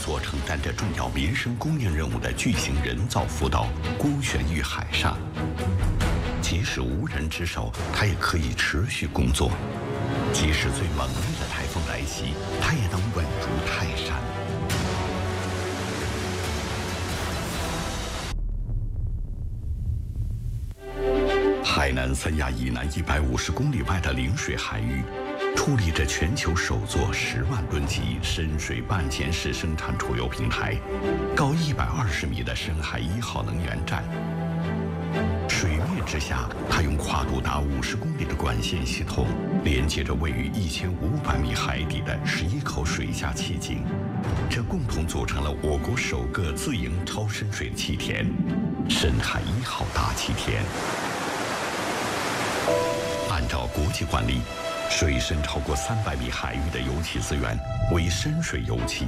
座承担着重要民生供应任务的巨型人造浮岛孤悬于海上。即使无人值守，它也可以持续工作；即使最猛烈的台风来袭，它也能稳如泰山。海南三亚以南150公里外的陵水海域，矗立着全球首座10万吨级深水半潜式生产储油平台，高120米的深海1号能源站。水面之下，它用跨度达50公里的管线系统，连接着位于1500米海底的11口水下气井，这共同组成了我国首个自营超深水气田——深海1号大气田。按照国际惯例，水深超过300米海域的油气资源为深水油气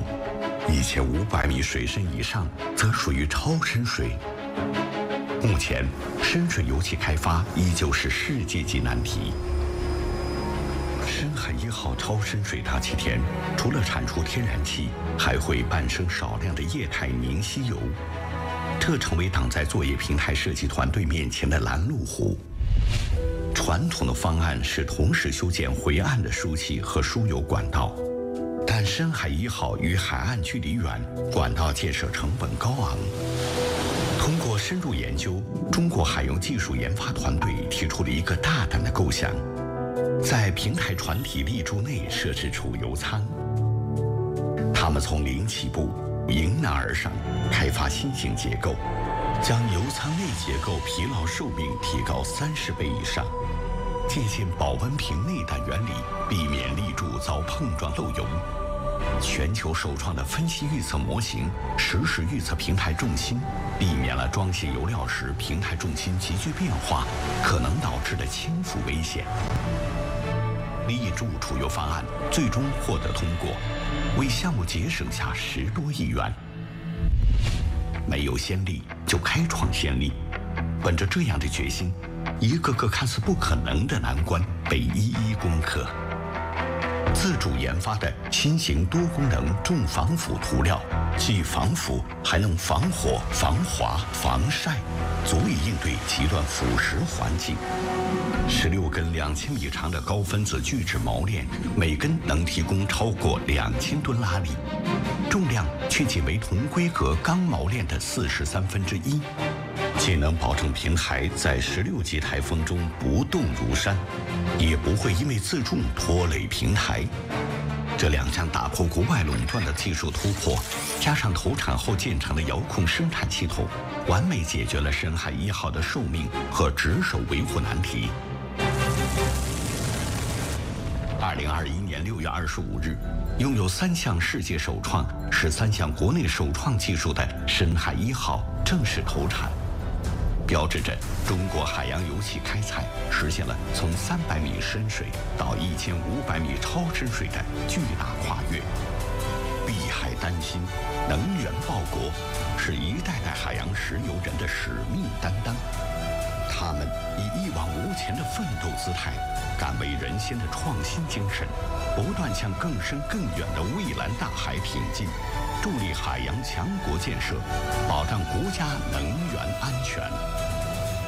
，1500米水深以上则属于超深水。目前，深水油气开发依旧是世界级难题。深海1号超深水大气田除了产出天然气，还会伴生少量的液态凝稀油，这成为挡在作业平台设计团队面前的拦路虎。传统的方案是同时修建回岸的输气和输油管道，但深海1号与海岸距离远，管道建设成本高昂。通过深入研究，中国海用技术研发团队提出了一个大胆的构想，在平台船体立柱内设置储油舱。他们从零起步，迎难而上，开发新型结构，将油舱内结构疲劳寿命提高30倍以上，借鉴保温瓶内胆原理，避免立柱遭碰撞漏油。全球首创的分析预测模型，实时预测平台重心，避免了装卸油料时平台重心急剧变化可能导致的倾覆危险。立柱储油方案最终获得通过，为项目节省下10多亿元。没有先例，就开创先例。本着这样的决心，一个个看似不可能的难关被一一攻克。自主研发的新型多功能重防腐涂料，既防腐还能防火、防滑、防晒，足以应对极端腐蚀环境。16根2000米长的高分子聚酯锚链，每根能提供超过2000吨拉力，重量却仅为同规格钢锚链的1/43，既能保证平台在16级台风中不动如山，也不会因为自重拖累平台。这2项打破国外垄断的技术突破，加上投产后建成的遥控生产系统，完美解决了深海1号的寿命和值守维护难题。2021年6月25日，拥有3项世界首创、13项国内首创技术的深海1号正式投产，标志着中国海洋油气开采实现了从300米深水到1500米超深水的巨大跨越。碧海丹心，能源报国，是一代代海洋石油人的使命担当。他们以一往无前的奋斗姿态，敢为人先的创新精神，不断向更深更远的蔚蓝大海挺进，助力海洋强国建设，保障国家能源安全。